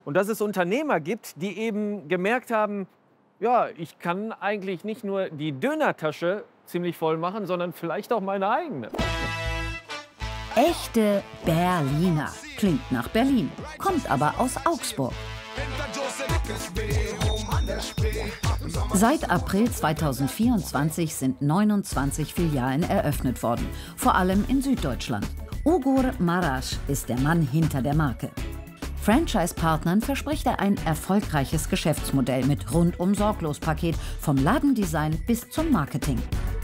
Und dass es Unternehmer gibt, die eben gemerkt haben, ja, ich kann eigentlich nicht nur die Dönertasche ziemlich voll machen, sondern vielleicht auch meine eigene. Echte Berliner. Klingt nach Berlin, kommt aber aus Augsburg. Seit April 2024 sind 29 Filialen eröffnet worden, vor allem in Süddeutschland. Ugur Marasch ist der Mann hinter der Marke. Franchise-Partnern verspricht er ein erfolgreiches Geschäftsmodell mit Rundum-Sorglos-Paket vom Ladendesign bis zum Marketing.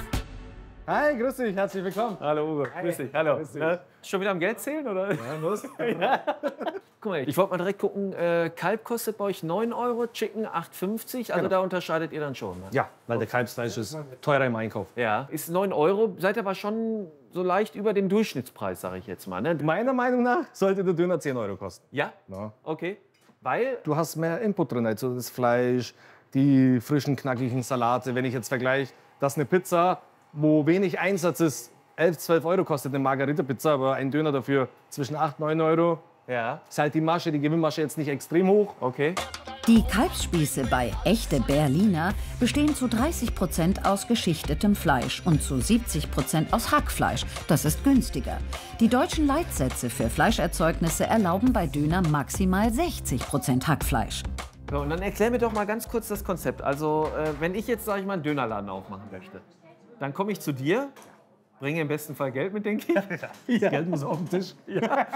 Hi, grüß dich, herzlich willkommen. Hallo Ugo, grüß dich, hallo. Grüß dich. Schon wieder am Geld zählen, oder? Ja, los. Ja. Guck mal, ich wollte mal direkt gucken, Kalb kostet bei euch 9 €, Chicken 8,50 €, also Genau. da unterscheidet ihr dann schon. Ne? Ja, weil der Kalbsfleisch ist teurer im Einkauf. Ja, ist 9 €, seid ihr aber schon so leicht über dem Durchschnittspreis, sage ich jetzt mal. Ne? Meiner Meinung nach sollte der Döner 10 € kosten. Ja? Ja. Okay. Weil? Du hast mehr Input drin, also das Fleisch, die frischen, knackigen Salate. Wenn ich jetzt vergleiche, dass eine Pizza, wo wenig Einsatz ist, 11, 12 € kostet eine Margarita-Pizza, aber ein Döner dafür zwischen 8, 9 €. Ja. Ist halt die Masche, die Gewinnmasche jetzt nicht extrem hoch. Okay. Die Kalbsspieße bei Echte Berliner bestehen zu 30% aus geschichtetem Fleisch und zu 70% aus Hackfleisch. Das ist günstiger. Die deutschen Leitsätze für Fleischerzeugnisse erlauben bei Döner maximal 60% Hackfleisch. So, und dann erklär mir doch mal ganz kurz das Konzept. Also, wenn ich jetzt, sage ich mal, einen Dönerladen aufmachen möchte, dann komme ich zu dir, bringe im besten Fall Geld mit, denke ich. Ja. Geld muss auf den Tisch. Ja.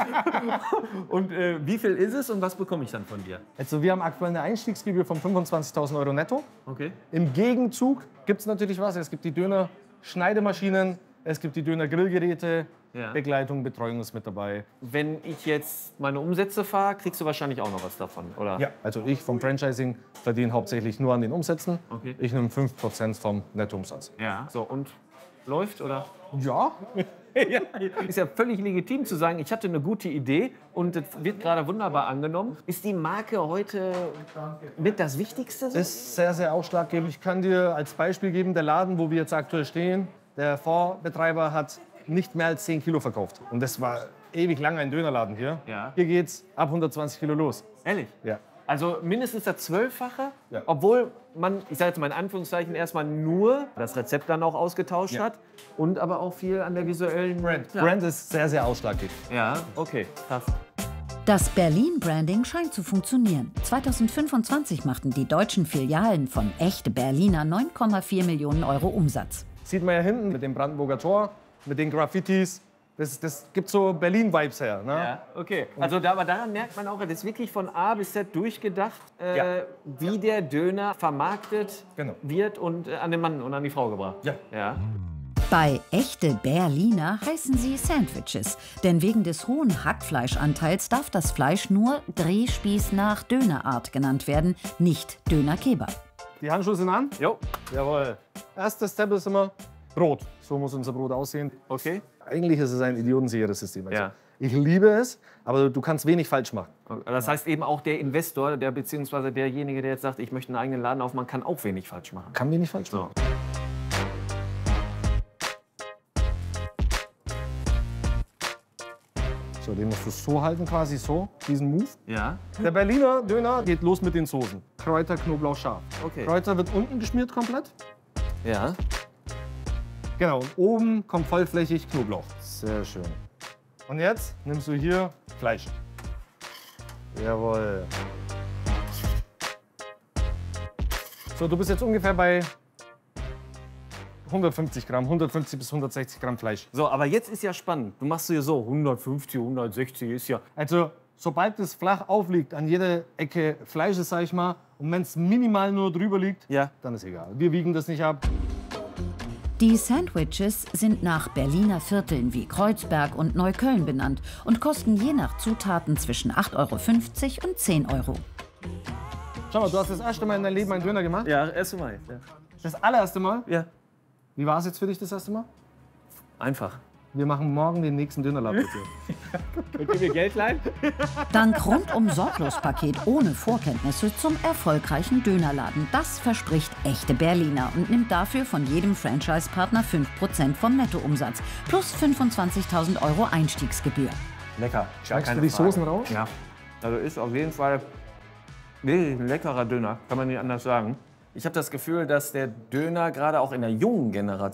Und wie viel ist es und was bekomme ich dann von dir? Also wir haben aktuell eine Einstiegsgebühr von 25.000 € netto. Okay. Im Gegenzug gibt es natürlich was. Es gibt die Döner-Schneidemaschinen, es gibt die Döner-Grillgeräte, Ja. Begleitung, Betreuung ist mit dabei. Wenn ich jetzt meine Umsätze fahre, kriegst du wahrscheinlich auch noch was davon, oder? Ja, also ich vom Franchising verdiene hauptsächlich nur an den Umsätzen. Okay. Ich nehme 5% vom Nettoumsatz. Ja. So, und läuft, oder? Ja, Ja, ist ja völlig legitim zu sagen, ich hatte eine gute Idee und das wird gerade wunderbar angenommen. Ist die Marke heute mit das Wichtigste? ist sehr, sehr ausschlaggebend. Ich kann dir als Beispiel geben, der Laden, wo wir jetzt aktuell stehen, der Vorbetreiber hat nicht mehr als 10 Kilo verkauft. Und das war ewig lang ein Dönerladen hier. Ja. Hier geht's ab 120 Kilo los. Ehrlich? Ja. Also mindestens das 12-fache, Ja. obwohl man, ich sage jetzt mal in Anführungszeichen, erstmal nur das Rezept dann auch ausgetauscht Ja. hat und aber auch viel an der visuellen Brand. Ja, Brand ist sehr, sehr ausschlaggebend. ja, okay, krass. Das Berlin-Branding scheint zu funktionieren. 2025 machten die deutschen Filialen von Echte Berliner 9,4 Millionen € Umsatz. Sieht man ja hinten mit dem Brandenburger Tor, mit den Graffitis. Das gibt so Berlin-Vibes her. Ne? Ja, okay. Also aber daran merkt man auch, das ist wirklich von A bis Z durchgedacht, Ja. wie der Döner vermarktet Genau. wird und an den Mann und an die Frau gebracht. Ja. Ja. Bei Echte Berliner heißen sie Sandwiches, denn wegen des hohen Hackfleischanteils darf das Fleisch nur Drehspieß nach Dönerart genannt werden, nicht Döner-Kebab. Die Handschuhe sind an. Jo, Jawohl. Erstes Step ist immer Brot. So muss unser Brot aussehen. okay. Eigentlich ist es ein idiotensicheres System. Also Ja. Ich liebe es, aber du kannst wenig falsch machen. Das heißt eben auch der Investor, der beziehungsweise derjenige, der jetzt sagt, ich möchte einen eigenen Laden aufmachen, kann auch wenig falsch machen. Kann wenig falsch So. machen. So, den musst du so halten, quasi so, diesen Move. Ja. Der Berliner Döner geht los mit den Soßen. Kräuter, Knoblauch, scharf. Okay. Kräuter wird unten geschmiert komplett. Ja. Genau, und oben kommt vollflächig Knoblauch. Sehr schön. Und jetzt nimmst du hier Fleisch. Jawohl. So, du bist jetzt ungefähr bei 150 Gramm, 150 bis 160 Gramm Fleisch. So, aber jetzt ist ja spannend. Du machst hier so 150, 160 ist ja. Also, sobald es flach aufliegt, an jeder Ecke Fleisches, sag ich mal, und wenn es minimal nur drüber liegt, Ja. dann ist egal. Wir wiegen das nicht ab. Die Sandwiches sind nach Berliner Vierteln wie Kreuzberg und Neukölln benannt und kosten je nach Zutaten zwischen 8,50 € und 10 €. Schau mal, du hast das erste Mal in deinem Leben einen Döner gemacht. Ja, erste Mal. Ja. Das allererste Mal. Ja. Wie war es jetzt für dich das erste Mal? Einfach. Wir machen morgen den nächsten Dönerladen mit dir. Könnt ihr mir Geld leihen? Dank Rundum-Sorglos-Paket ohne Vorkenntnisse zum erfolgreichen Dönerladen. Das verspricht Echte Berliner und nimmt dafür von jedem Franchise-Partner 5% vom Nettoumsatz plus 25.000 € Einstiegsgebühr. Lecker. Schmeckst du die Soßen raus? Ja. Also ist auf jeden Fall Wirklich ein leckerer Döner, kann man nicht anders sagen. Ich habe das Gefühl, dass der Döner gerade auch in der jungen Generation